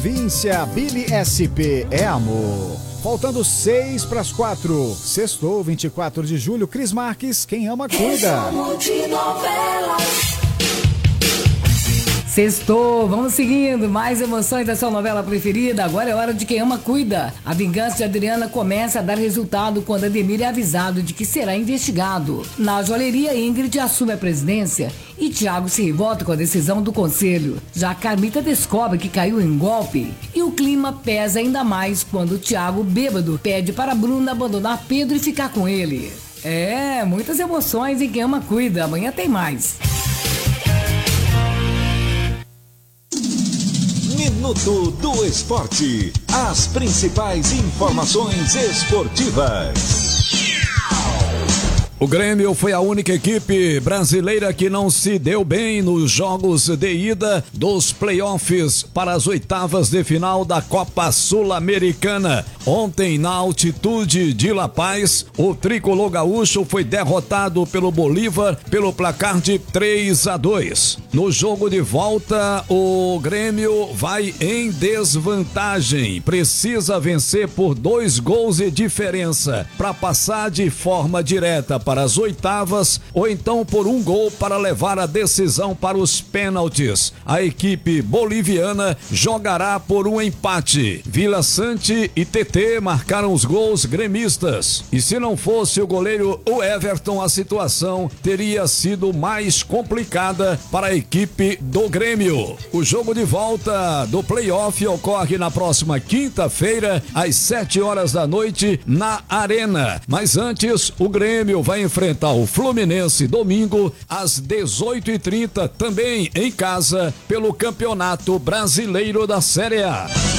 Província Billy SP é amor. Faltando 6 para as 4. Sextou, 24 de julho. Cris Marques, quem ama cuida. Sextou, vamos seguindo, mais emoções da sua novela preferida. Agora é hora de Quem Ama Cuida. A vingança de Adriana começa a dar resultado quando Ademir é avisado de que será investigado. Na joalheria, Ingrid assume a presidência e Tiago se revolta com a decisão do conselho. Já Carmita descobre que caiu em golpe e o clima pesa ainda mais quando Tiago, bêbado, pede para Bruna abandonar Pedro e ficar com ele. Muitas emoções em Quem Ama Cuida. Amanhã tem mais. Minuto do Esporte. As principais informações esportivas. O Grêmio foi a única equipe brasileira que não se deu bem nos jogos de ida dos playoffs para as oitavas de final da Copa Sul-Americana. Ontem, na altitude de La Paz, o tricolor gaúcho foi derrotado pelo Bolívar pelo placar de 3-2. No jogo de volta, o Grêmio vai em desvantagem. Precisa vencer por 2 gols de diferença para passar de forma direta para as oitavas, ou então por 1 gol para levar a decisão para os pênaltis. A equipe boliviana jogará por um empate. Vila Sante e TT marcaram os gols gremistas. E se não fosse o goleiro o Everton, a situação teria sido mais complicada para a equipe do Grêmio. O jogo de volta do playoff ocorre na próxima quinta-feira, às 7h da noite, na Arena. Mas antes, o Grêmio vai enfrentar o Fluminense domingo às 18h30, também em casa, pelo Campeonato Brasileiro da Série A.